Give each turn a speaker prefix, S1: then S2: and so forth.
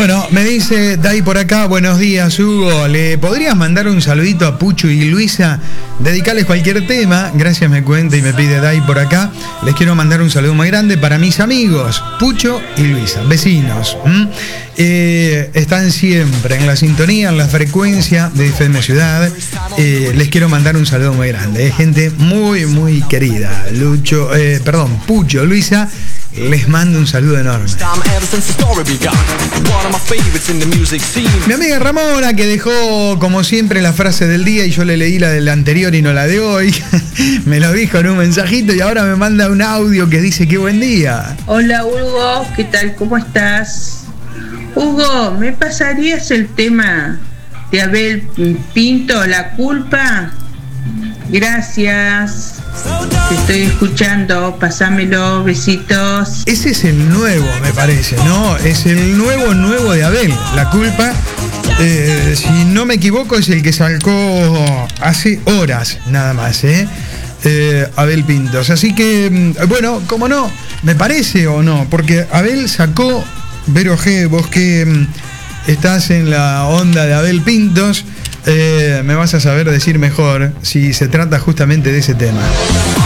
S1: Bueno, me dice Dai por acá, buenos días Hugo, ¿le podrías mandar un saludito a Pucho y Luisa? Dedicarles cualquier tema, gracias me cuenta y me pide Dai por acá. Les quiero mandar un saludo muy grande para mis amigos, Pucho y Luisa, vecinos. Están siempre en la sintonía, en la frecuencia de FM Ciudad. Les quiero mandar un saludo muy grande, gente muy, muy querida. Pucho, Luisa, les mando un saludo enorme. Mi amiga Ramona, que dejó como siempre la frase del día y yo le leí la del anterior y no la de hoy, me lo dijo en un mensajito y ahora me manda un audio que dice qué buen día.
S2: Hola Hugo, ¿qué tal? ¿Cómo estás? Hugo, ¿me pasarías el tema de Abel Pinto, La Culpa? Gracias. Te estoy escuchando, pasámelo, besitos.
S1: Ese es el nuevo, me parece, ¿no? Es el nuevo de Abel, La Culpa. Si no me equivoco, es el que sacó hace horas, nada más, Abel Pintos. Así que, bueno, ¿cómo no? Me parece o no, porque Abel sacó, Vero G, vos que estás en la onda de Abel Pintos, me vas a saber decir mejor si se trata justamente de ese tema.